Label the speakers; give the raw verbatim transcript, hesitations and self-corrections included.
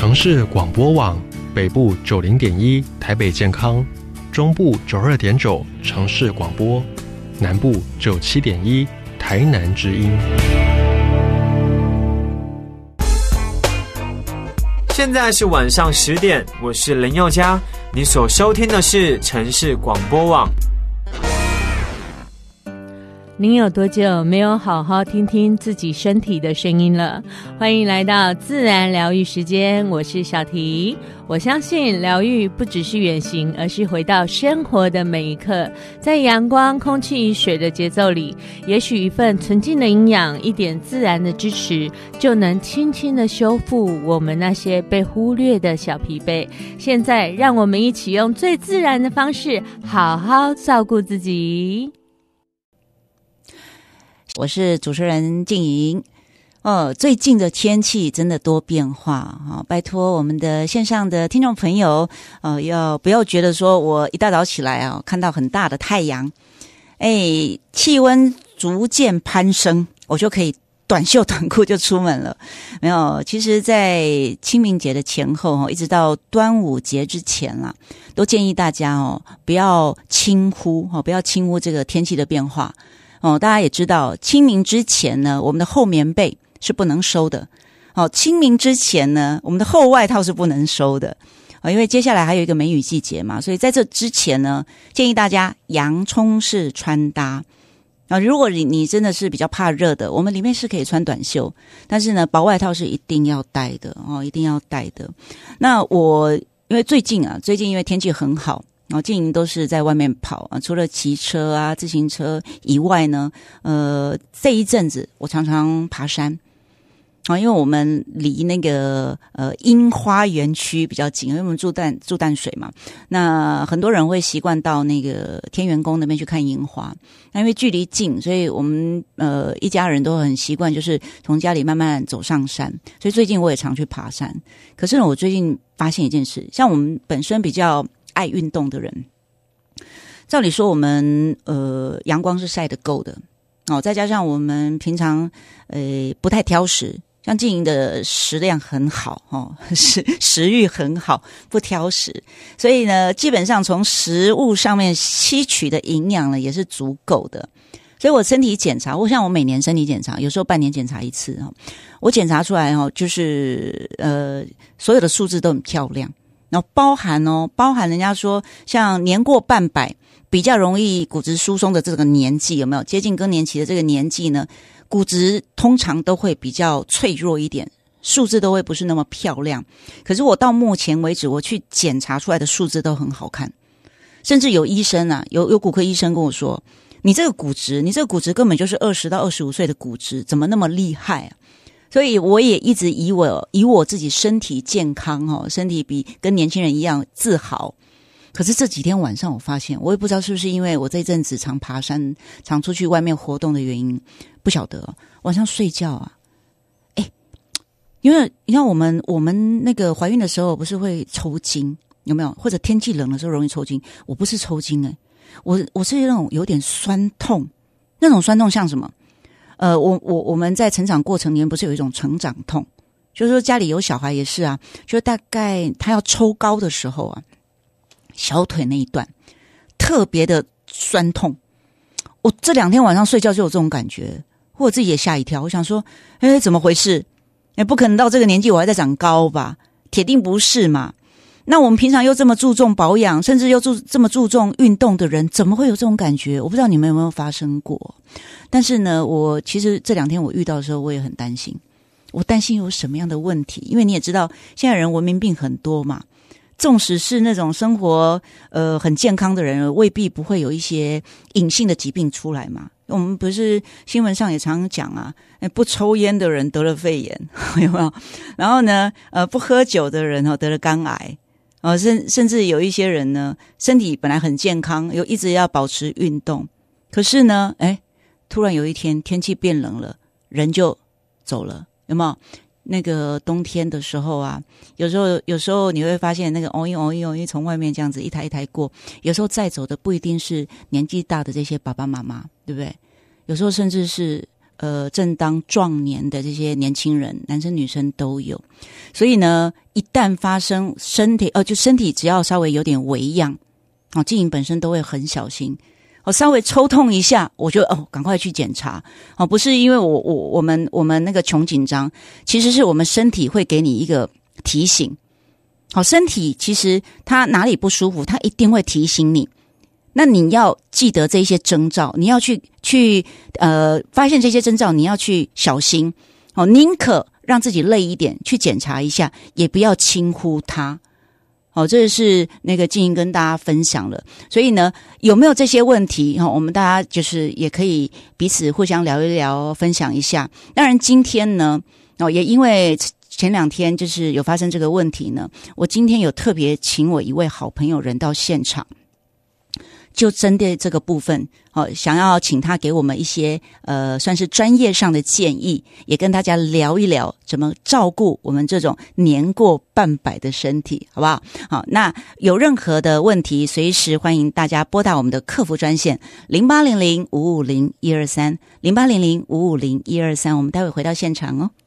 Speaker 1: 城市广播网北部九零点一台北健康，中部九二点九城市广播，南部九七点一台南之音。
Speaker 2: 现在是晚上十点，我是林宥嘉，你所收听的是城市广播网。
Speaker 3: 您有多久没有好好听听自己身体的声音了？欢迎来到自然疗愈时间，我是小提。我相信疗愈不只是远行，而是回到生活的每一刻，在阳光、空气、水的节奏里，也许一份纯净的营养，一点自然的支持，就能轻轻的修复我们那些被忽略的小疲惫。现在让我们一起用最自然的方式好好照顾自己。
Speaker 4: 我是主持人静莹。哦，最近的天气真的多变化，哦，拜托我们的线上的听众朋友，呃，要不要觉得说我一大早起来啊，看到很大的太阳，哎，气温逐渐攀升，我就可以短袖短裤就出门了。没有，其实在清明节的前后，一直到端午节之前啦，都建议大家哦，不要轻忽，不要轻忽这个天气的变化。哦，大家也知道，清明之前呢，我们的厚棉被是不能收的。哦，清明之前呢，我们的厚外套是不能收的。哦，因为接下来还有一个梅雨季节嘛，所以在这之前呢，建议大家洋葱式穿搭。啊，如果你你真的是比较怕热的，我们里面是可以穿短袖，但是呢，薄外套是一定要带的哦，一定要带的。那我因为最近啊，最近因为天气很好。然后静莹都是在外面跑啊，除了骑车啊、自行车以外呢，呃，这一阵子我常常爬山啊，因为我们离那个呃樱花园区比较近，因为我们住淡住淡水嘛，那很多人会习惯到那个天元宫那边去看樱花。那因为距离近，所以我们呃一家人都很习惯，就是从家里慢慢走上山。所以最近我也常去爬山。可是呢，我最近发现一件事，像我们本身比较爱运动的人，照理说我们呃阳光是晒得够的哦，再加上我们平常呃不太挑食，像静莹的食量很好哦，食食欲很好，不挑食，所以呢，基本上从食物上面吸取的营养呢也是足够的。所以我身体检查，我像我每年身体检查，有时候半年检查一次哦，我检查出来哦，就是呃所有的数字都很漂亮。然后包含哦，包含人家说像年过半百比较容易骨质疏松的这个年纪，有没有接近更年期的这个年纪呢？骨质通常都会比较脆弱一点，数字都会不是那么漂亮。可是我到目前为止，我去检查出来的数字都很好看，甚至有医生啊，有有骨科医生跟我说，你这个骨质，你这个骨质根本就是二十到二十五岁的骨质，怎么那么厉害啊？所以我也一直以我以我自己身体健康哦，身体比跟年轻人一样自豪。可是这几天晚上我发现，我也不知道是不是因为我这阵子常爬山、常出去外面活动的原因，不晓得、哦、晚上睡觉啊，哎，因为你看我们我们那个怀孕的时候不是会抽筋，有没有？或者天气冷的时候容易抽筋，我不是抽筋哎，我我是那种有点酸痛，那种酸痛像什么？呃，我我我们在成长过程里面不是有一种成长痛，就是说家里有小孩也是啊，就大概他要抽高的时候啊，小腿那一段特别的酸痛。我这两天晚上睡觉就有这种感觉，我自己也吓一跳，我想说，哎，怎么回事？哎，不可能到这个年纪我还在长高吧？铁定不是嘛。那我们平常又这么注重保养，甚至又注这么注重运动的人，怎么会有这种感觉？我不知道你们有没有发生过。但是呢，我其实这两天我遇到的时候，我也很担心。我担心有什么样的问题？因为你也知道，现在人文明病很多嘛。纵使是那种生活呃很健康的人，未必不会有一些隐性的疾病出来嘛。我们不是新闻上也常讲啊，不抽烟的人得了肺炎，有没有？然后呢，呃，不喝酒的人哦得了肝癌。呃，甚甚至有一些人呢，身体本来很健康，又一直要保持运动，可是呢，哎，突然有一天天气变冷了，人就走了，有没有？那个冬天的时候啊，有时候有时候你会发现那个哦一哦一哦一从外面这样子一台一台过，有时候载走的不一定是年纪大的这些爸爸妈妈，对不对？有时候甚至是呃正当壮年的这些年轻人，男生女生都有。所以呢，一旦发生身体呃就身体只要稍微有点微恙，哦，静莹本身都会很小心。我、哦、稍微抽痛一下，我就哦赶快去检查。哦，不是因为我我我们我们那个穷紧张，其实是我们身体会给你一个提醒。好，身体其实它哪里不舒服，它一定会提醒你。那你要记得这些征兆，你要去去呃发现这些征兆，你要去小心。哦，宁可让自己累一点，去检查一下，也不要轻忽它。哦，这是那个静莹跟大家分享了。所以呢，有没有这些问题？哦，我们大家就是也可以彼此互相聊一聊，分享一下。当然，今天呢，哦，也因为前两天就是有发生这个问题呢，我今天有特别请我一位好朋友人到现场。就针对这个部分，哦，想要请他给我们一些呃，算是专业上的建议，也跟大家聊一聊怎么照顾我们这种年过半百的身体，好不好？好，那有任何的问题，随时欢迎大家拨打我们的客服专线零八零零五五零一二三零八零零五五零一二三，我们待会回到现场哦。